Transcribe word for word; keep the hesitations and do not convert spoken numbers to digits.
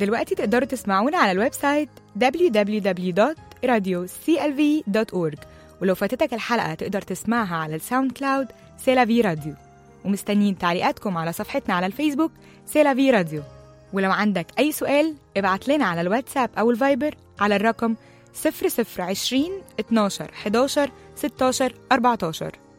دلوقتي تقدروا تسمعونا على الويب سايت دبليو دبليو دبليو دوت راديو سي إل في دوت أورج، ولو فاتتك الحلقة تقدر تسمعها على الساوند كلاود سيلافي راديو. ومستنيين تعليقاتكم على صفحتنا على الفيسبوك سيلافي راديو. ولو عندك أي سؤال ابعت لنا على الواتساب أو الفايبر على الرقم صفر صفر عشرين اتناشر حداشر ستاشر أربعتاشر.